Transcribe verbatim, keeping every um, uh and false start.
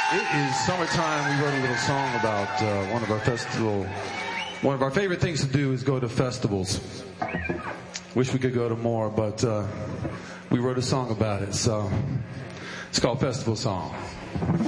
It is summertime. We wrote a little song about uh, one of our festival. One of our favorite things to do is go to festivals. Wish we could go to more, but uh, we wrote a song about it. So it's called Festival Song.